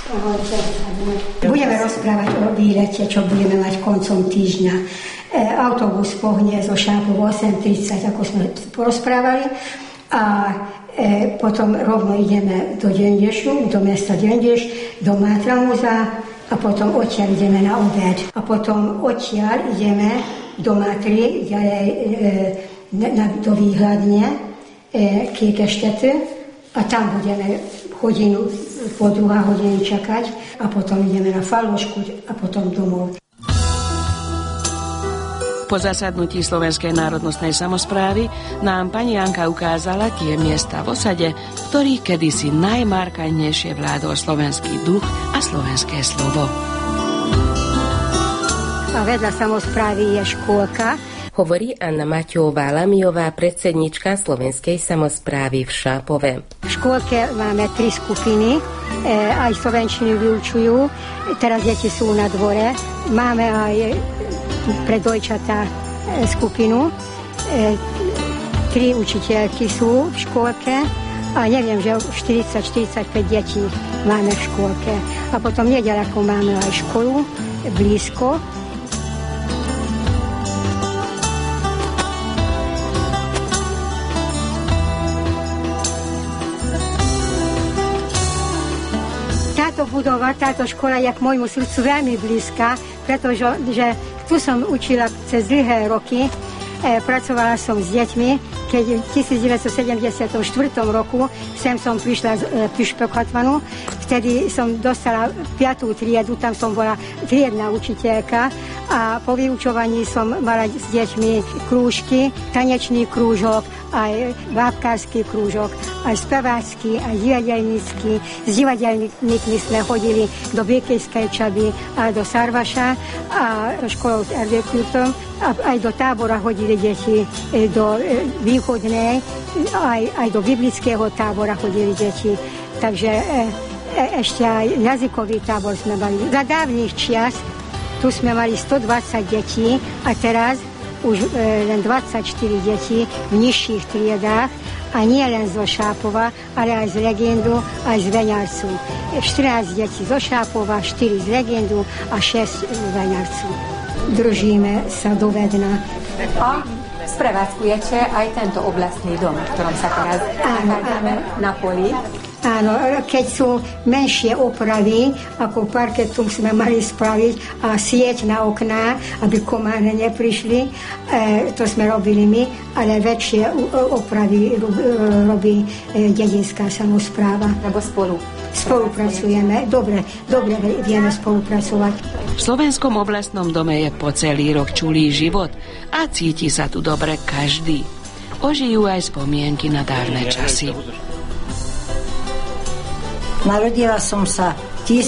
Budeme rozprávať o výlete, čo budeme mať koncom týždňa. Autobus pohne zo Šápov 8:30, ako sme porozprávali. A potom rovno ideme do Dendešu, do mesta Dendeš, do Mátramuza a potom odtiaľ ideme na obed. A potom odtiaľ ideme do Matry, ďalej do Výhľadne, Kiekeštetu a tam budeme hodinu, po 2 hodiny čakať a potom ideme na Falošku a potom domov. Po zasadnutí Slovenskej národnostnej samosprávy nám pani Janka ukázala tie miesta v osade, v ktorých kedysi najmarkantnejšie vládol slovenský duch a slovenské slovo. A vedľa samosprávy je škôlka, hovorí Anna Maťová-Lamiová, predsednička Slovenskej samosprávy v Šápove. V škôlke máme 3 skupiny, aj slovenčinu vyučujú, teraz deti sú na dvore, máme aj pre dvojčatá skupinu, 3 učiteľky sú v škôlke a neviem, že 40-45 detí máme v škôlke. A potom nedeľako máme aj školu blízko. Budova, táto škola je k môjmu srdcu veľmi blízka, pretože tu som učila cez dlhé roky. Pracovala som s deťmi, keď v 1974 roku sem som prišla z Pišpekotvanu. Vtedy som dostala 5. triedu, tam som bola triedna učiteľka a po vyučovaní som mala s deťmi krúžky, tanečný krúžok, aj bábkársky krúžok, aj spevácky, aj divadelnícky. S divadelníkmi sme chodili do Biekejskej Čaby a do Sarvaša a do školou s Erdekľutom. A aj do tábora chodili deti, do východnej, aj do biblického tábora chodili deti. Takže ešte aj jazykový tábor sme mali. Za dávnych čias tu sme mali 120 detí a teraz už len 24 detí v nižších triedách a nie len zo Šápova, ale aj z Legendu, aj z Veňarcu. 14 detí zo Šápova, 4 z Legendu a 6 z Veňarcu. Držíme sa do Vedna. A sprevádzkujete aj tento oblastný dom, v ktorom sa teraz nachádzame na poli? Áno, keď sú menšie opravy, ako parketu sme mali spraviť a sieť na okná, aby komáre neprišli, to sme robili my, ale väčšie opravy robí dedinská samospráva. Nebo Spolupracujeme, dobre vieme spolupracovať. V Slovenskom oblastnom dome je po celý rok čulý život a cíti sa tu dobre každý. Ožijú aj spomienky na dávne časy. Narodila som sa v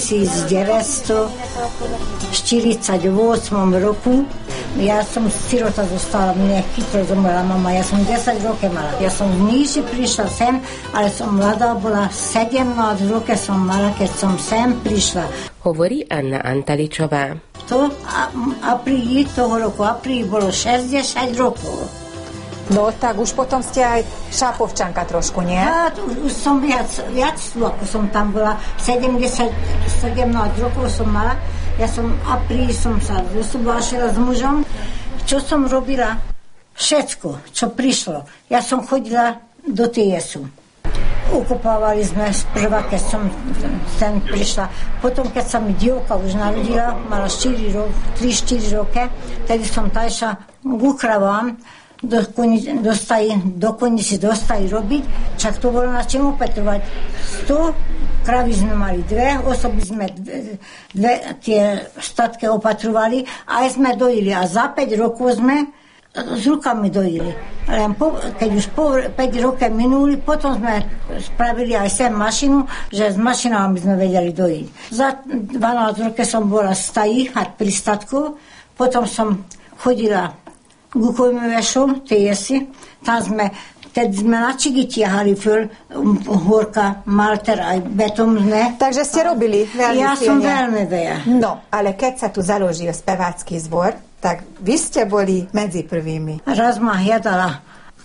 1948 roku. Ja som sirota zostala, mne chytro zomrela mama, ja som 10 rokov mala. Ja som v Níži prišla sem, ale som mladá bola, 17 rokov som mala, keď som sem prišla. Hovorí Anna Antaličová. To apríli toho roku, bolo 60 rokov. No tak už potom ste aj šápovčanka trošku, nie? Ja, už som viac ako som tam bola. 17 rokov som mala. Ja som apríli som sa zosúblášila s mužom. Čo som robila? Všetko, čo prišlo. Ja som chodila do TS-u. Ukopávali sme sprva, keď som sem prišla. Potom, keď sa mi dievka už narodila, mala 3-4 roky, tedy som tajša k ukravám, do konici dostali robiť, čak to bolo na čem opetrovať. 100 kravy sme mali 2, osoby sme tie statky opatrovali a aj sme dojili. A za 5 rokov sme s rukami dojili. Len keď už 5 rokov minuli, potom sme spravili aj sem mašinu, že s mašinami sme vedeli dojiť. Za 12 rokov som bola stajíchať pri statku, potom som chodila Gukujeme vešom, TS-i, tam teď sme na čigy tiahali horka, malter aj beton sme. Takže ste robili veľmi silne. Ja som veľmi veľa. No, ale keď sa tu založil spevácky zbor, tak vy ste boli medzi prvými. Raz ma hľadala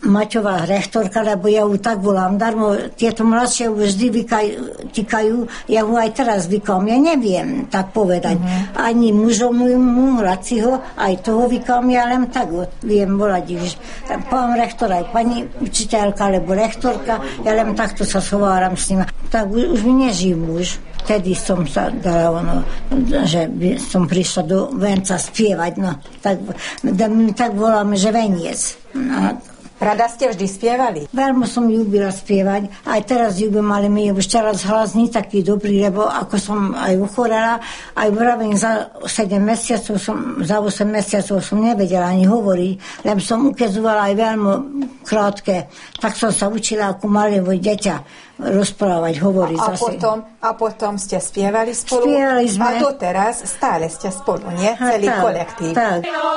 Maťová rektorka, lebo ja ju tak volám darmo. Tieto mladšie vždy týkajú, ja ju aj teraz vykám. Ja neviem tak povedať. Ani mužomu, Laciho, aj toho vykám, ja len tak viem volať. Pán rektor, aj pani učiteľka, alebo rektorka, ja len takto sa sováram s nima. Tak už mi nežijú muž. Vtedy som sa dala, že som prišla do venca spievať. No, tak voláme, že veniec. No. Rada ste vždy spievali? Veľmi som ľúbila spievať, aj teraz ľúbim, ale mi je už teraz hlas nie taký dobrý, lebo ako som aj uchorela, aj vravím za 7 mesiacov za 8 mesiacov som nevedela ani hovoriť, lebo som ukazovala aj veľmi krátke. Tak som sa učila ako malé dieťa rozprávať, hovoriť zase. A potom ste spievali spolu? Spievali sme. A doteraz stále ste spolu, nie? Celý kolektív. Tak.